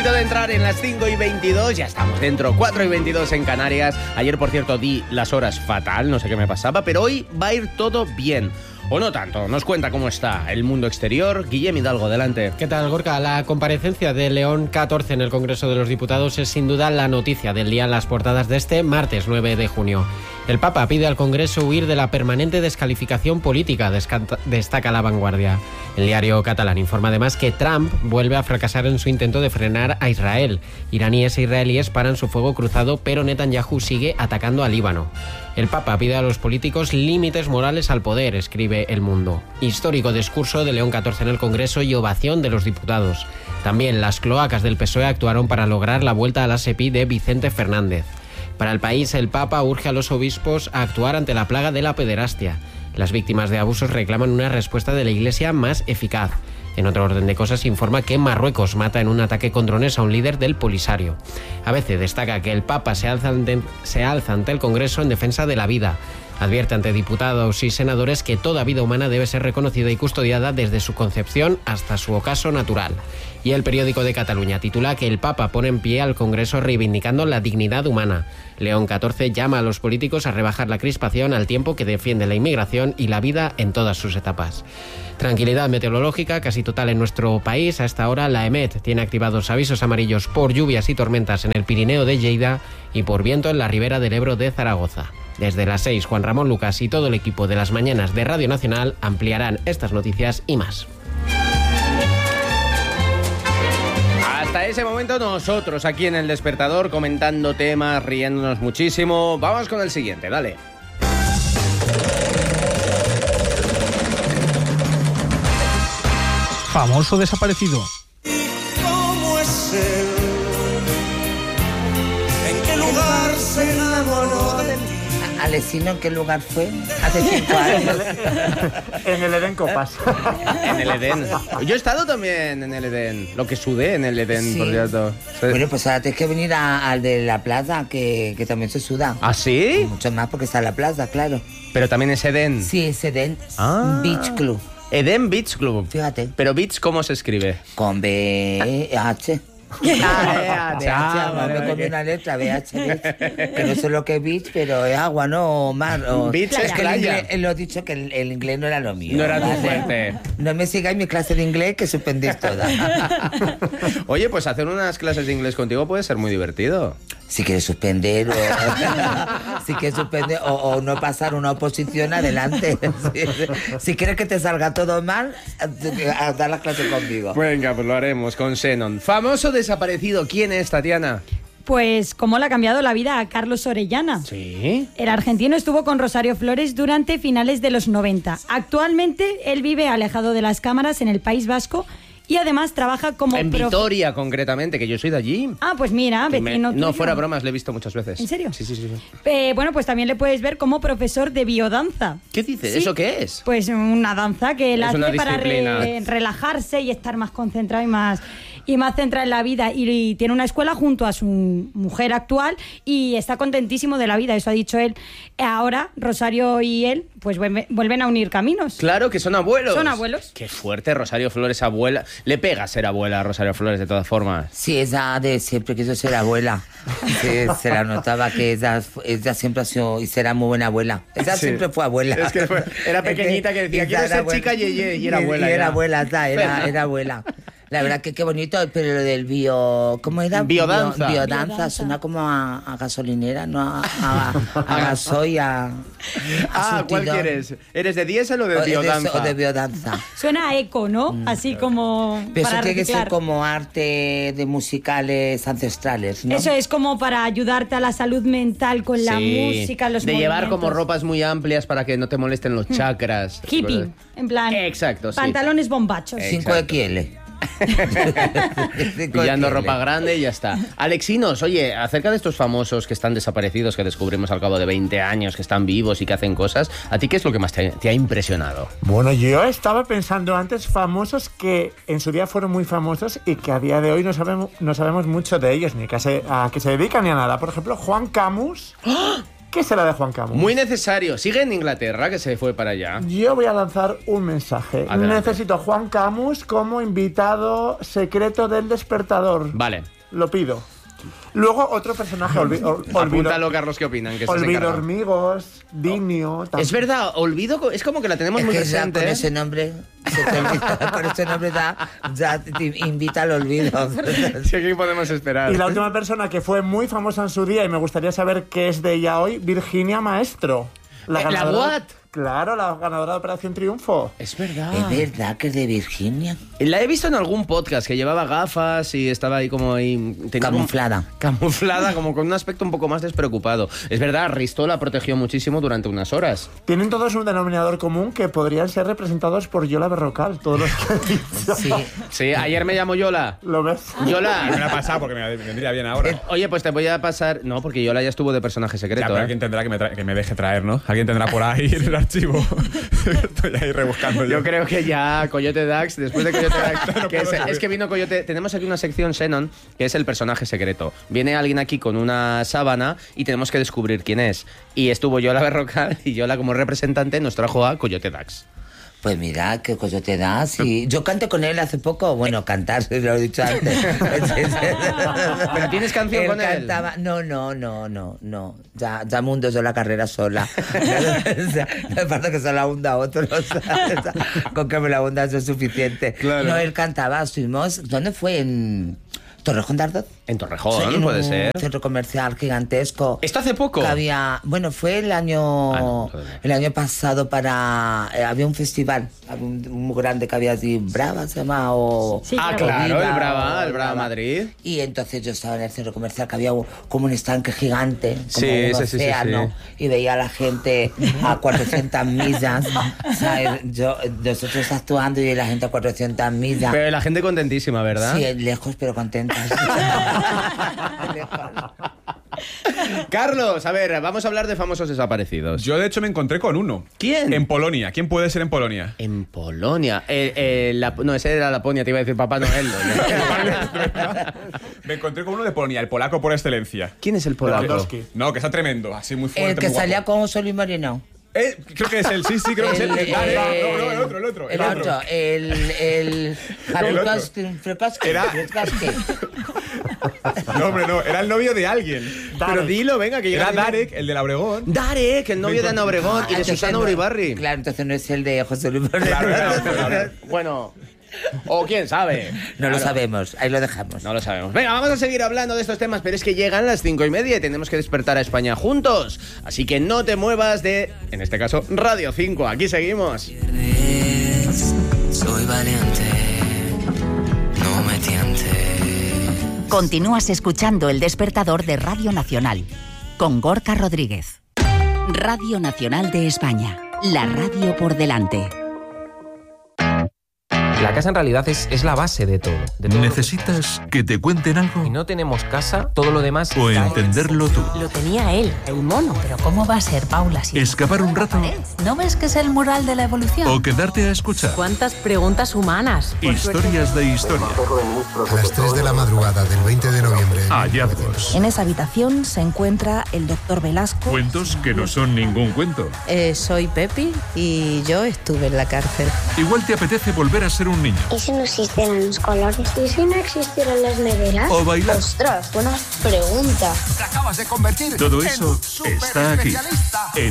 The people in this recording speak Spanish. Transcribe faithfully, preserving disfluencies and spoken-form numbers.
puntito de entrar en las cinco y veintidós, ya estamos dentro, cuatro y veintidós en Canarias. Ayer, por cierto, di las horas fatal, no sé qué me pasaba, pero hoy va a ir todo bien. O no tanto. Nos cuenta cómo está el mundo exterior. Guillem Hidalgo, adelante. ¿Qué tal, Gorka? La comparecencia de León catorce en el Congreso de los Diputados es sin duda la noticia del día en las portadas de este martes nueve de junio. El Papa pide al Congreso huir de la permanente descalificación política, destaca La Vanguardia. El diario catalán informa además que Trump vuelve a fracasar en su intento de frenar a Israel. Iraníes e israelíes paran su fuego cruzado, pero Netanyahu sigue atacando a Líbano. El Papa pide a los políticos límites morales al poder, escribe El Mundo. Histórico discurso de León catorce en el Congreso y ovación de los diputados. También las cloacas del P S O E actuaron para lograr la vuelta a la SEPI de Vicente Fernández. Para el país, el Papa urge a los obispos a actuar ante la plaga de la pederastia. Las víctimas de abusos reclaman una respuesta de la Iglesia más eficaz. En otro orden de cosas, informa que Marruecos mata en un ataque con drones a un líder del Polisario. A veces destaca que el Papa se alza ante, se alza ante el Congreso en defensa de la vida. Advierte ante diputados y senadores que toda vida humana debe ser reconocida y custodiada desde su concepción hasta su ocaso natural. Y el periódico de Cataluña titula que el Papa pone en pie al Congreso reivindicando la dignidad humana. León catorce llama a los políticos a rebajar la crispación al tiempo que defiende la inmigración y la vida en todas sus etapas. Tranquilidad meteorológica casi total en nuestro país. A esta hora la EMET tiene activados avisos amarillos por lluvias y tormentas en el Pirineo de Lleida y por viento en la ribera del Ebro de Zaragoza. Desde las seis, Juan Ramón Lucas y todo el equipo de las mañanas de Radio Nacional ampliarán estas noticias y más. Hasta ese momento nosotros aquí en El Despertador comentando temas, riéndonos muchísimo. Vamos con el siguiente, dale. Famoso desaparecido. ¿Cómo es él? ¿En qué lugar se enamoró de ti? Alessino, ¿en qué lugar fue? Hace cinco años. En el Edén Copas. En el Edén. Yo he estado también en el Edén. Lo que sudé en el Edén, Sí. por cierto. Sí. Bueno, pues ahora tienes que venir a- al de la plaza, que, que también se suda. ¿Ah, sí? Mucho más porque está en la plaza, claro. Pero también es Edén. Sí, es Edén Ah. Beach Club. Edén Beach Club. Fíjate. Pero Beach, ¿cómo se escribe? Con B H. Ah, B H, ah, no vale, me vale. comí una letra, B H, beach. Que no sé lo que es beach, pero es agua, ¿no? O mar. O... Beach es que el playa. inglés, él lo ha dicho que el, el inglés no era lo mío. No era tu ¿vale? fuerte. No me sigáis mi clase de inglés, que suspendéis todas. Oye, pues hacer unas clases de inglés contigo puede ser muy divertido. Si quieres suspender o, si quieres suspender o, o no pasar una oposición, adelante. Si, si quieres que te salga todo mal, a, a dar las clases conmigo. Venga, pues lo haremos con Xenon. Famoso desaparecido. ¿Quién es, Tatiana? Pues cómo le ha cambiado la vida a Carlos Orellana. Sí. El argentino estuvo con Rosario Flores durante finales de los noventa. Actualmente él vive alejado de las cámaras en el País Vasco y además trabaja como En profe- Vitoria, concretamente, que yo soy de allí. Ah, pues mira, Que me- vecino no, tuyo. fuera bromas, le he visto muchas veces. ¿En serio? Sí, sí, sí. sí. Eh, bueno, pues también le puedes ver como profesor de biodanza. ¿Qué dices? Sí. ¿Eso qué es? Pues una danza que él Es una hace para disciplina. re- relajarse y estar más concentrado y más y más centrado en la vida. Y, y tiene una escuela junto a su mujer actual y está contentísimo de la vida, eso ha dicho él. Ahora Rosario y él pues vuelve- vuelven a unir caminos. Claro que son abuelos. Son abuelos. Qué fuerte, Rosario Flores, abuela. Le pega ser abuela a Rosario Flores, de todas formas. Sí, ella de siempre quiso ser abuela. Sí, se la notaba que ella, ella siempre ha sido y será muy buena abuela. Ella Sí. siempre fue abuela. Es que fue- era pequeñita que decía, Y "Quiero era ser abuela". chica yeye", y era Y- abuela Y era ya. abuela, ya, era, era abuela. La verdad que qué bonito, pero lo del bio... ¿Cómo era? Biodanza. Bio- biodanza, Biodanza. suena como a, a gasolinera, no a, a, a gasoil, a, a Ah, ¿cuál surtidor. quieres? ¿Eres de diésel o de O de- biodanza? O de biodanza. Suena a eco, ¿no? Así como Pero eso para tiene que ser reciclar. como arte de musicales ancestrales, ¿no? Eso es como para ayudarte a la salud mental con la Sí, música, los de llevar movimientos. como ropas muy amplias para que no te molesten los chakras. Hippie, en plan. Exacto, sí. Pantalones bombachos. Eh, cinco exacto. equis ele. Pillando ropa grande y ya está. Alexinos, oye, acerca de estos famosos que están desaparecidos, que descubrimos al cabo de veinte años, que están vivos y que hacen cosas, ¿a ti qué es lo que más te, te ha impresionado? Bueno, yo estaba pensando antes famosos que en su día fueron muy famosos y que a día de hoy no sabemos, no sabemos mucho de ellos, ni que se- a qué se dedican ni a nada. Por ejemplo, Juan Camus. ¿Qué será de Juan Camus? Muy necesario. Sigue en Inglaterra, que se fue para allá. Yo voy a lanzar un mensaje. Adelante. Necesito a Juan Camus como invitado secreto del Despertador. Vale. Lo pido. Luego otro personaje, olvi ol- olvido, Apúntalo, Carlos, ¿qué opinan? Que estás olvido encargado. hormigos, Dinio... tam- Es verdad, Olvido, co- es como que la tenemos Es muy que ya presente. con ¿eh? ese nombre, se te olvida, con ese nombre ya, ya te invita al olvido. Sí, ¿qué podemos esperar? Y la última persona que fue muy famosa en su día y me gustaría saber qué es de ella hoy, Virginia Maestro. Eh, ¿la What? Claro, la ganadora de Operación Triunfo. Es verdad. Es verdad que es de Virginia. La he visto en algún podcast que llevaba gafas y estaba ahí como ahí... tenía como- Camuflada. Camuflada, como con un aspecto un poco más despreocupado. Es verdad, Risto la protegió muchísimo durante unas horas. Tienen todos un denominador común que podrían ser representados por Yola Berrocal, todos los que he dicho. Sí. Sí, ayer me llamó Yola. ¿Lo ves? Me Yola. la ha pasado porque me vendría bien ahora. Oye, pues te voy a pasar... No, porque Yola ya estuvo de personaje Ya, secreto, pero ¿eh? alguien tendrá que me, tra- que me deje traer, ¿no? Alguien tendrá por ahí el archivo. Estoy ahí rebuscando yo. Yo creo que ya Coyote Dax, después de Coyote Dax, No que puedo es, subir. es que vino Coyote, tenemos aquí una sección Xenon, que es el personaje secreto. Viene alguien aquí con una sábana y tenemos que descubrir quién es. Y estuvo Yola Berrocal y Yola como representante nos trajo a Coyote Dax. Pues mira, qué Coyote da. Sí. Yo canté con él hace poco. Bueno, cantar, lo he dicho antes. ¿Pero tienes canción él con él? cantaba... No, no, no, no, no. Ya, ya mundo yo la carrera sola. O sea, no me falta que se la hunda a otro. O sea, con que me la hunda eso es suficiente. Claro. No, él cantaba. Estuvimos... ¿Dónde fue? En Torrejón de Ardoz. En Torrejón, Sí, en puede un ser. centro comercial gigantesco. ¿Esto hace poco? Que había, bueno, fue el año Ah, no, todavía. el año pasado para eh, había un festival, había un, un muy grande que había así, Brava se llama o Sí, Ah, claro. claro, Viva el Brava, o el Brava Madrid. Y entonces yo estaba en el centro comercial que había un- como un estanque gigante, como Sí, un sí, sí, sí, océano, sí. y veía a la gente a cuatrocientas millas, ¿sabes? Yo, nosotros actuando y la gente a cuatrocientas millas. Pero la gente contentísima, ¿verdad? Sí, lejos pero contentas. Carlos, a ver, vamos a hablar de famosos desaparecidos. Yo, de hecho, me encontré con uno. ¿Quién? En Polonia. ¿Quién puede ser en Polonia? En Polonia. Eh, eh, la- no, ese era Laponia, te iba a decir Papá Noel. Me encontré con uno de Polonia, el polaco por excelencia. ¿Quién es el polaco? Lewandowski. No, que está tremendo, así muy fuerte. El que muy guapo. salía con Solís Moreno. Eh, creo que es el, sí, sí, creo que es el. El, el- Dale, eh, no, no, el otro, el otro. El otro, el. El. Frykowski, Frykowski, Era- Frykowski. No, hombre, no, era el novio de alguien. Pero dilo, venga, que Era llega Darek, el de la Obregón. Darek, el novio de Ana Obregón y de Entonces Susana no- Uribarri. Claro, entonces no es el de José Luis Moreno. Claro, claro, claro. Bueno, o quién sabe. No lo Claro. sabemos, ahí lo dejamos. No lo sabemos. Venga, vamos a seguir hablando de estos temas, pero es que llegan las cinco y media y tenemos que despertar a España juntos. Así que no te muevas de, en este caso, Radio cinco. Aquí seguimos. Soy valiente, no me tiente. Continúas escuchando El Despertador de Radio Nacional con Gorka Rodríguez. Radio Nacional de España, la radio por delante. La casa en realidad es, es la base de todo. De todo. ¿Necesitas que te cuenten algo? Si no tenemos casa, todo lo demás... ¿O cae. entenderlo tú? Lo tenía él, el mono. Pero ¿cómo va a ser, Paula? Si ¿Escapar un rato? ¿No ves que es el mural de la evolución? ¿O quedarte a escuchar? ¿Cuántas preguntas humanas? Por Historias de historia. A las tres de la madrugada del veinte de noviembre. Hallazgos. En esa habitación se encuentra el doctor Velasco. Cuentos que no son ningún cuento. Eh, soy Pepi y yo estuve en la cárcel. Igual te apetece volver a ser un niño. ¿Y si no existieran los colores? ¿Y si no existieran las neveras? O bailar. ¡Ostras, buena pregunta! Todo eso está aquí. En